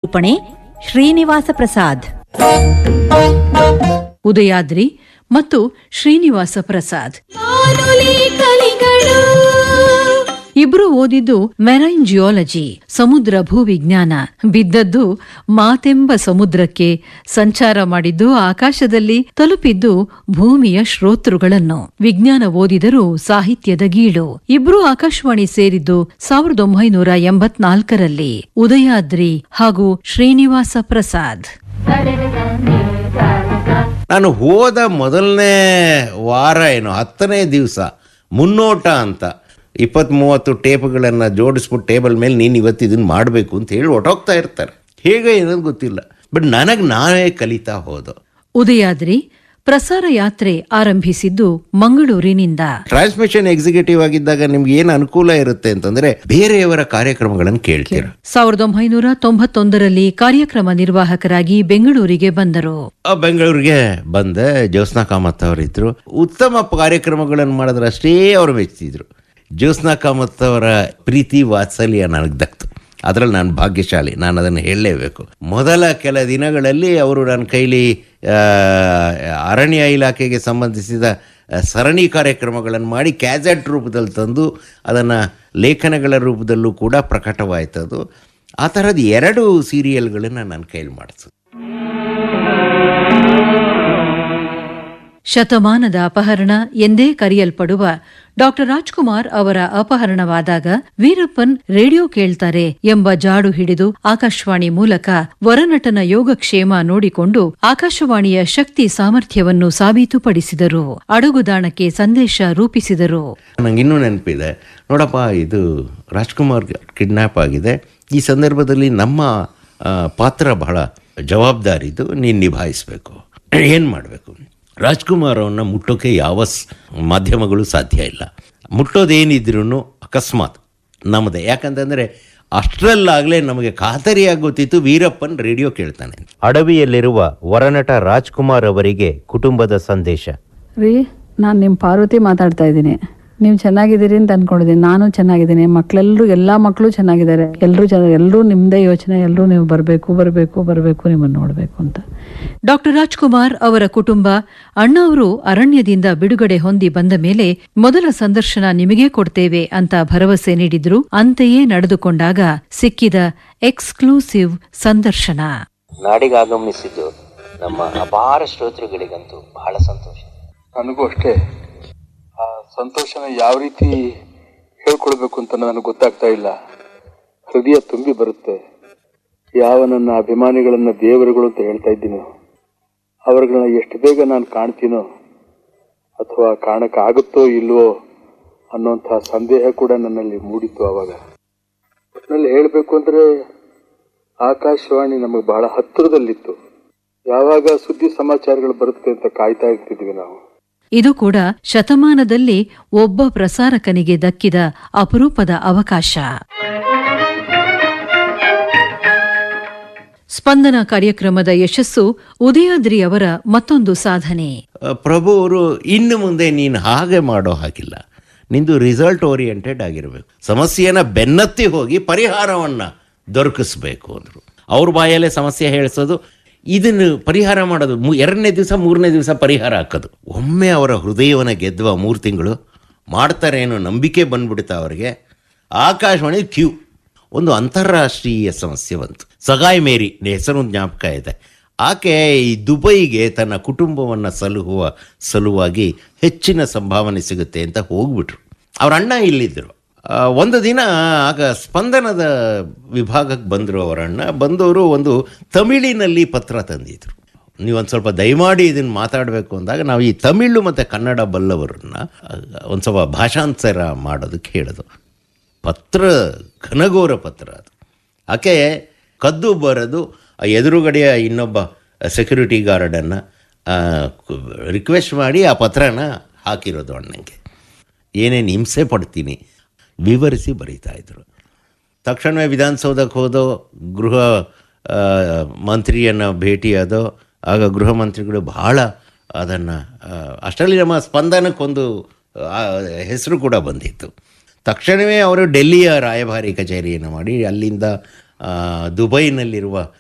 ನಿರೂಪಣೆ ಶ್ರೀನಿವಾಸ ಪ್ರಸಾದ್. ಉದಯಾದ್ರಿ ಮತ್ತು ಶ್ರೀನಿವಾಸ ಪ್ರಸಾದ್ ಇಬ್ರು ಓದಿದ್ದು ಮೆರೈನ್ ಜಿಯಾಲಜಿ, ಸಮುದ್ರ ಭೂವಿಜ್ಞಾನ. ಬಿದ್ದದ್ದು ಮಾತೆಂಬ ಸಮುದ್ರಕ್ಕೆ, ಸಂಚಾರ ಮಾಡಿದ್ದು ಆಕಾಶದಲ್ಲಿ, ತಲುಪಿದ್ದು ಭೂಮಿಯ ಶ್ರೋತೃಗಳನ್ನು. ವಿಜ್ಞಾನ ಓದಿದರೂ ಸಾಹಿತ್ಯದ ಗೀಳು. ಇಬ್ರು ಆಕಾಶವಾಣಿ ಸೇರಿದ್ದು 1984ರಲ್ಲಿ. ಉದಯಾದ್ರಿ ಹಾಗೂ ಶ್ರೀನಿವಾಸ ಪ್ರಸಾದ್. ನಾನು ಹೋದ ಮೊದಲನೇ ವಾರ 10ನೇ ದಿವಸ ಮುನ್ನೋಟ ಅಂತ 20-30 ಟೇಪ್ಗಳನ್ನು ಜೋಡಿಸ್ಬಿಟ್ಟು ಟೇಬಲ್ ಮೇಲೆ ನೀನು ಇವತ್ತು ಇದನ್ನು ಮಾಡಬೇಕು ಅಂತ ಹೇಳಿ ಹೊಟ್ಟೋಗ್ತಾ ಇರ್ತಾರೆ. ಹೇಗೆ ಏನದು ಗೊತ್ತಿಲ್ಲ, ಬಟ್ ನಾವೇ ಕಲಿತಾ ಹೋದೋ. ಉದಯಾದ್ರಿ ಪ್ರಸಾರ ಯಾತ್ರೆ ಆರಂಭಿಸಿದ್ದು ಮಂಗಳೂರಿನಿಂದ. ಟ್ರಾನ್ಸ್ಮಿಷನ್ ಎಕ್ಸಿಕ್ಯೂಟಿವ್ ಆಗಿದ್ದಾಗ ನಿಮ್ಗೆ ಏನು ಅನುಕೂಲ ಇರುತ್ತೆ ಅಂತಂದ್ರೆ ಬೇರೆಯವರ ಕಾರ್ಯಕ್ರಮಗಳನ್ನು ಕೇಳ್ತೀರ. 1991ರಲ್ಲಿ ಕಾರ್ಯಕ್ರಮ ನಿರ್ವಾಹಕರಾಗಿ ಬೆಂಗಳೂರಿಗೆ ಬಂದರು. ಬೆಂಗಳೂರಿಗೆ ಬಂದೆ. ಜ್ಯೋತ್ಸ್ನಾ ಕಾಮತ್ ಅವರಿದ್ರು. ಉತ್ತಮ ಕಾರ್ಯಕ್ರಮಗಳನ್ನು ಮಾಡಿದ್ರೆ ಅಷ್ಟೇ ಅವರು ಮೆಚ್ಚಿದ್ರು. ಜ್ಯೋತ್ಸ್ನಾ ಕಾಮತ್ ಅವರ ಪ್ರೀತಿ ವಾತ್ಸಲ್ಯ ನನಗೆ ದಕ್ತು. ಅದರಲ್ಲಿ ನಾನು ಭಾಗ್ಯಶಾಲಿ, ನಾನು ಅದನ್ನು ಹೇಳಲೇಬೇಕು. ಮೊದಲ ಕೆಲ ದಿನಗಳಲ್ಲಿ ಅವರು ನನ್ನ ಕೈಲಿ ಅರಣ್ಯ ಇಲಾಖೆಗೆ ಸಂಬಂಧಿಸಿದ ಸರಣಿ ಕಾರ್ಯಕ್ರಮಗಳನ್ನು ಮಾಡಿ ಕ್ಯಾಸೆಟ್ ರೂಪದಲ್ಲಿ ತಂದು ಅದನ್ನು ಲೇಖನಗಳ ರೂಪದಲ್ಲೂ ಕೂಡ ಪ್ರಕಟವಾಯ್ತದು. ಆ ಥರದ 2 ಸೀರಿಯಲ್ಗಳನ್ನು ನನ್ನ ಕೈಲಿ ಮಾಡಿಸೋದು. ಶತಮಾನದ ಅಪಹರಣ ಎಂದೇ ಕರೆಯಲ್ಪಡುವ ಡಾಕ್ಟರ್ ರಾಜ್ಕುಮಾರ್ ಅವರ ಅಪಹರಣವಾದಾಗ ವೀರಪ್ಪನ್ ರೇಡಿಯೋ ಕೇಳ್ತಾರೆ ಎಂಬ ಜಾಡು ಹಿಡಿದು ಆಕಾಶವಾಣಿ ಮೂಲಕ ವರನಟನ ಯೋಗಕ್ಷೇಮ ನೋಡಿಕೊಂಡು ಆಕಾಶವಾಣಿಯ ಶಕ್ತಿ ಸಾಮರ್ಥ್ಯವನ್ನು ಸಾಬೀತುಪಡಿಸಿದರು. ಅಡುಗುದಾಣಕ್ಕೆ ಸಂದೇಶ ರೂಪಿಸಿದರು. ನಂಗಿನ್ನೂ ನೆನಪಿದೆ, ನೋಡಪ್ಪ, ಇದು ರಾಜ್ಕುಮಾರ್ ಕಿಡ್ನಾಪ್ ಆಗಿದೆ. ಈ ಸಂದರ್ಭದಲ್ಲಿ ನಮ್ಮ ಪಾತ್ರ ಬಹಳ ಜವಾಬ್ದಾರಿದು, ನೀನು ನಿಭಾಯಿಸಬೇಕು. ಏನು ಮಾಡಬೇಕು? ರಾಜ್ಕುಮಾರ್ ಅವನ್ನ ಮುಟ್ಟೋಕೆ ಯಾವ ಮಾಧ್ಯಮಗಳು ಸಾಧ್ಯ ಇಲ್ಲ. ಮುಟ್ಟೋದೇನಿದ್ರೂ ಅಕಸ್ಮಾತ್ ನಮ್ಮದೇ. ಯಾಕಂತಂದರೆ ಅಷ್ಟರಲ್ಲಾಗಲೇ ನಮಗೆ ಖಾತರಿಯಾಗಿ ಗೊತ್ತಿತ್ತು ವೀರಪ್ಪನ್ ರೇಡಿಯೋ ಕೇಳ್ತಾನೆ. ಅಡವಿಯಲ್ಲಿರುವ ವರನಟ ರಾಜ್ಕುಮಾರ್ ಅವರಿಗೆ ಕುಟುಂಬದ ಸಂದೇಶ. ರೀ, ನಾನು ನಿಮ್ಮ ಪಾರ್ವತಿ ಮಾತಾಡ್ತಾ ಇದ್ದೀನಿ. ನೀವು ಚೆನ್ನಾಗಿದ್ದೀರಿ ಅಂತ ಅನ್ಕೊಂಡಿದ್ದೀನಿ. ನಾನು ಚೆನ್ನಾಗಿದ್ದೀನಿ. ಮಕ್ಕಳೆಲ್ಲರೂ, ಎಲ್ಲ ಮಕ್ಕಳು ಚೆನ್ನಾಗಿದ್ದಾರೆ. ಎಲ್ಲರೂ ನಿಮ್ಮದೇ ಯೋಚನೆ. ಎಲ್ಲರೂ ನೀವು ಬರಬೇಕು ನಿಮ್ಮನ್ನು ನೋಡಬೇಕು ಅಂತ. ಡಾಕ್ಟರ್ ರಾಜ್ಕುಮಾರ್ ಅವರ ಕುಟುಂಬ ಅಣ್ಣ ಅವರು ಅರಣ್ಯದಿಂದ ಬಿಡುಗಡೆ ಹೊಂದಿ ಬಂದ ಮೇಲೆ ಮೊದಲ ಸಂದರ್ಶನ ನಿಮಗೇ ಕೊಡ್ತೇವೆ ಅಂತ ಭರವಸೆ ನೀಡಿದ್ರು. ಅಂತೆಯೇ ನಡೆದುಕೊಂಡಾಗ ಸಿಕ್ಕಿದ ಎಕ್ಸ್ಕ್ಲೂಸಿವ್ ಸಂದರ್ಶನ. ನಾಡಿಗಾಗಮಿಸಿದ್ದು ನಮ್ಮ ಅಪಾರ ಶ್ರೋತೃಗಳಿಗಂತೂ ಬಹಳ ಸಂತೋಷ. ನನಗೂ ಅಷ್ಟೇ. ಆ ಸಂತೋಷನ ಯಾವ ರೀತಿ ಹೇಳ್ಕೊಳ್ಬೇಕು ಅಂತ ನನಗೆ ಗೊತ್ತಾಗ್ತಾ ಇಲ್ಲ. ಹೃದಯ ತುಂಬಿ ಬರುತ್ತೆ. ಯಾವ ನನ್ನ ಅಭಿಮಾನಿಗಳನ್ನ ದೇವರುಗಳು ಅಂತ ಹೇಳ್ತಾ ಇದ್ದೀನೋ ಅವ್ರಗಳನ್ನ ಎಷ್ಟು ಬೇಗ ನಾನು ಕಾಣ್ತೀನೋ ಅಥವಾ ಕಾಣಕ್ಕಾಗುತ್ತೋ ಇಲ್ವೋ ಅನ್ನೋಂಥ ಸಂದೇಹ ಕೂಡ ನನ್ನಲ್ಲಿ ಮೂಡಿತ್ತು. ಆವಾಗ ಒಟ್ಟಿನಲ್ಲಿ ಹೇಳಬೇಕು ಅಂದರೆ ಆಕಾಶವಾಣಿ ನಮಗೆ ಬಹಳ ಹತ್ತಿರದಲ್ಲಿತ್ತು. ಯಾವಾಗ ಸುದ್ದಿ ಸಮಾಚಾರಗಳು ಬರುತ್ತೆ ಅಂತ ಕಾಯ್ತಾ ಇರ್ತಿದ್ವಿ ನಾವು. ಇದು ಕೂಡ ಶತಮಾನದಲ್ಲಿ ಒಬ್ಬ ಪ್ರಸಾರಕನಿಗೆ ದಕ್ಕಿದ ಅಪರೂಪದ ಅವಕಾಶ. ಸ್ಪಂದನ ಕಾರ್ಯಕ್ರಮದ ಯಶಸ್ಸು ಉದಯಾದ್ರಿ ಅವರ ಮತ್ತೊಂದು ಸಾಧನೆ. ಪ್ರಭು ಅವರು ಇನ್ನು ಮುಂದೆ ನೀನು ಹಾಗೆ ಮಾಡೋ ಹಾಗಿಲ್ಲ, ನಿಂದು ರಿಸಲ್ಟ್ ಓರಿಯೆಂಟೆಡ್ ಆಗಿರಬೇಕು, ಸಮಸ್ಯೆಯನ್ನು ಬೆನ್ನತ್ತಿ ಹೋಗಿ ಪರಿಹಾರವನ್ನು ದೊರಕಿಸ್ಬೇಕು ಅಂದರು. ಅವ್ರ ಬಾಯಲ್ಲೇ ಸಮಸ್ಯೆ ಹೇಳಿಸೋದು, ಇದನ್ನು ಪರಿಹಾರ ಮಾಡೋದು, 2ನೇ ದಿವಸ 3ನೇ ದಿವಸ ಪರಿಹಾರ ಹಾಕೋದು. ಒಮ್ಮೆ ಅವರ ಹೃದಯವನ್ನು ಗೆದ್ದುವ 3 ತಿಂಗಳು ಮಾಡ್ತಾರೆ ಅನ್ನೋ ನಂಬಿಕೆ ಬಂದ್ಬಿಡ್ತಾ ಅವರಿಗೆ. ಆಕಾಶವಾಣಿ ಕ್ಯೂ ಒಂದು ಅಂತಾರಾಷ್ಟ್ರೀಯ ಸಮಸ್ಯೆ ಬಂತು. ಸಗಾಯ್ ಮೇರಿ ಹೆಸರು ಜ್ಞಾಪಕ ಇದೆ. ಆಕೆ ಈ ದುಬೈಗೆ ತನ್ನ ಕುಟುಂಬವನ್ನು ಸಲಹುವ ಸಲುವಾಗಿ ಹೆಚ್ಚಿನ ಸಂಭಾವನೆ ಸಿಗುತ್ತೆ ಅಂತ ಹೋಗ್ಬಿಟ್ರು. ಅವ್ರ ಅಣ್ಣ ಇಲ್ಲಿದ್ದರು. ಒಂದು ದಿನ ಆಗ ಸ್ಪಂದನದ ವಿಭಾಗಕ್ಕೆ ಬಂದರು ಅವರ ಅಣ್ಣ. ಬಂದವರು ಒಂದು ತಮಿಳಿನಲ್ಲಿ ಪತ್ರ ತಂದಿದ್ರು. ನೀವೊಂದು ಸ್ವಲ್ಪ ದಯಮಾಡಿ ಇದನ್ನು ಮಾತಾಡಬೇಕು ಅಂದಾಗ ನಾವು ಈ ತಮಿಳು ಮತ್ತು ಕನ್ನಡ ಬಲ್ಲವರನ್ನ ಒಂದು ಸ್ವಲ್ಪ ಭಾಷಾಂತರ ಮಾಡೋದಕ್ಕೆ ಹೇಳಿದ್ರು. ಪತ್ರ ಘನಘೋರ ಪತ್ರ ಅದು. ಆಕೆ ಕದ್ದು ಬರೋದು ಎದುರುಗಡೆಯ ಇನ್ನೊಬ್ಬ ಸೆಕ್ಯೂರಿಟಿ ಗಾರ್ಡನ್ನು ರಿಕ್ವೆಸ್ಟ್ ಮಾಡಿ ಆ ಪತ್ರನ ಹಾಕಿರೋದು ಅಣ್ಣಂಗೆ. ಏನೇನು ಹಿಂಸೆ ಪಡ್ತೀನಿ ವಿವರಿಸಿ ಬರೀತಾಯಿದ್ರು. ತಕ್ಷಣವೇ ವಿಧಾನಸೌಧಕ್ಕೆ ಹೋದೋ, ಗೃಹ ಮಂತ್ರಿಯನ್ನು ಭೇಟಿಯಾದೋ. ಆಗ ಗೃಹ ಮಂತ್ರಿಗಳು ಬಹಳ ಅದನ್ನು, ಅಷ್ಟರಲ್ಲಿ ನಮ್ಮ ಸ್ಪಂದನಕ್ಕೊಂದು ಹೆಸರು ಕೂಡ ಬಂದಿತ್ತು. ತಕ್ಷಣವೇ ಅವರು ಡೆಲ್ಲಿಯ ರಾಯಭಾರಿ ಕಚೇರಿಯನ್ನು ಮಾಡಿ ಅಲ್ಲಿಂದ ದುಬೈನಲ್ಲಿರುವ